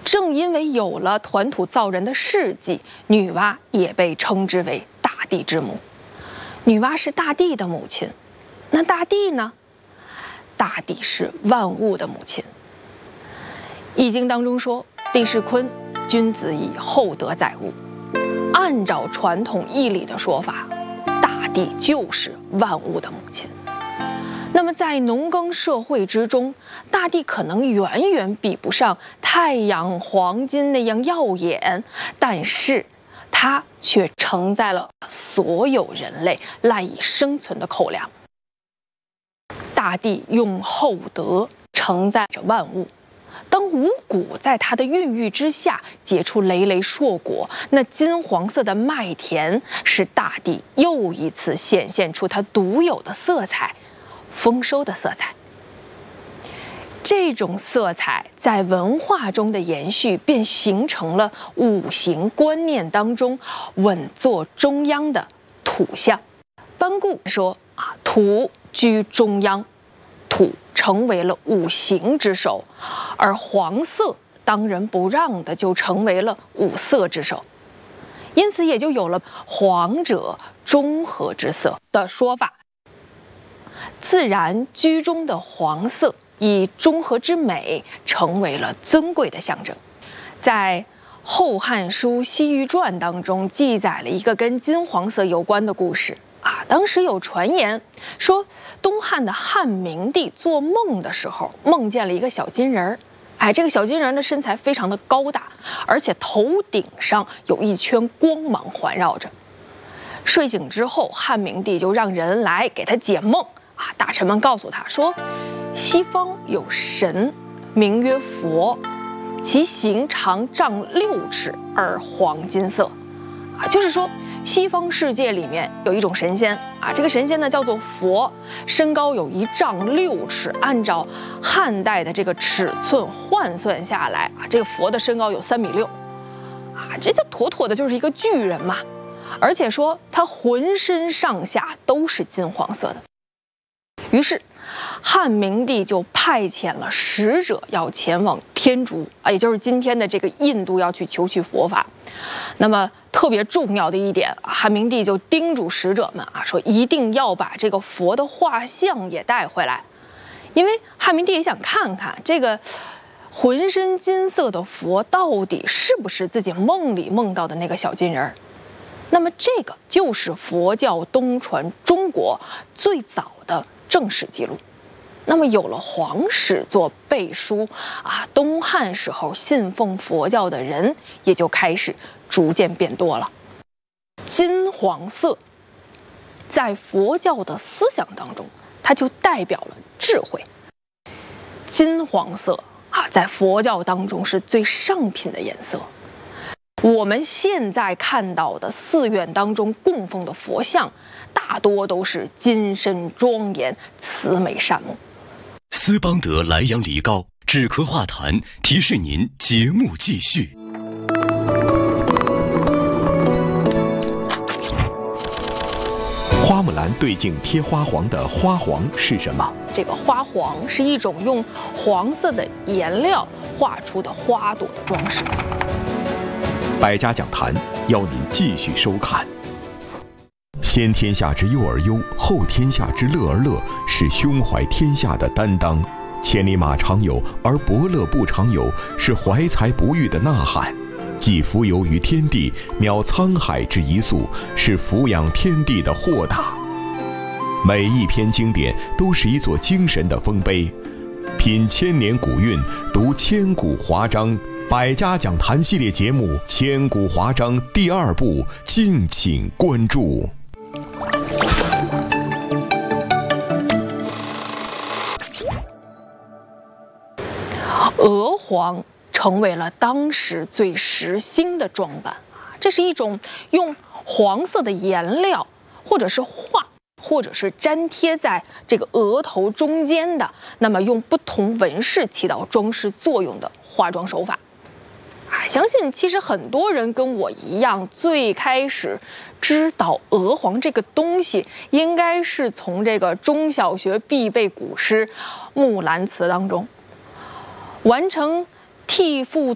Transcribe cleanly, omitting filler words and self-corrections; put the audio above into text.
正因为有了团土造人的事迹，女娲也被称之为大地之母。女娲是大地的母亲，那大地呢？大地是万物的母亲。易经当中说：“地势坤，君子以厚德载物。”按照传统义理的说法，大地就是万物的母亲。那么在农耕社会之中，大地可能远远比不上太阳、黄金那样耀眼，但是它却承载了所有人类赖以生存的口粮。大地用厚德承载着万物。当五谷在它的孕育之下结出累累硕果，那金黄色的麦田使大地又一次显现出它独有的色彩，丰收的色彩。这种色彩在文化中的延续，便形成了五行观念当中稳坐中央的土象。班固说土居中央，土成为了五行之首，而黄色当仁不让的就成为了五色之首，因此也就有了黄者中和之色的说法。自然居中的黄色以中和之美成为了尊贵的象征。在《后汉书·西域传》当中记载了一个跟金黄色有关的故事。当时有传言说，东汉的汉明帝做梦的时候，梦见了一个小金人儿。这个小金人的身材非常的高大，而且头顶上有一圈光芒环绕着。睡醒之后，汉明帝就让人来给他解梦。大臣们告诉他说，西方有神，名曰佛，其形长丈6尺，而黄金色。就是说，西方世界里面有一种神仙这个神仙呢叫做佛，身高有1丈6尺，按照汉代的这个尺寸换算下来这个佛的身高有3.6米这就妥妥的就是一个巨人嘛。而且说他浑身上下都是金黄色的。于是汉明帝就派遣了使者要前往天竺也就是今天的这个印度，要去求取佛法。那么特别重要的一点，汉明帝就叮嘱使者们说一定要把这个佛的画像也带回来，因为汉明帝也想看看这个浑身金色的佛到底是不是自己梦里梦到的那个小金人。那么这个就是佛教东传中国最早的正史记录。那么有了皇史做背书东汉时候信奉佛教的人也就开始逐渐变多了。金黄色在佛教的思想当中，它就代表了智慧。金黄色在佛教当中是最上品的颜色。我们现在看到的寺院当中供奉的佛像，大多都是金身庄严、慈眉善目。 斯邦德莱阳梨膏止咳化痰，提示您节目继续。 花木兰对镜贴花黄的花黄是什么？ 这个花黄是一种用黄色的颜料画出的花朵的装饰。 百家讲坛邀您继续收看。先天下之忧而忧，后天下之乐而乐，是胸怀天下的担当。千里马常有，而伯乐不常有，是怀才不遇的呐喊。既浮游于天地，渺沧海之一粟，是俯仰天地的豁达。每一篇经典都是一座精神的丰碑，品千年古韵，读千古华章。百家讲坛系列节目《千古华章》第2部，敬请关注。 鹅黄成为了当时最时兴的装扮这是一种用黄色的颜料或者是画或者是粘贴在这个额头中间的，那么用不同纹饰起到装饰作用的化妆手法。相信其实很多人跟我一样，最开始知道鹅黄这个东西，应该是从这个中小学必备古诗《木兰辞》当中。完成替父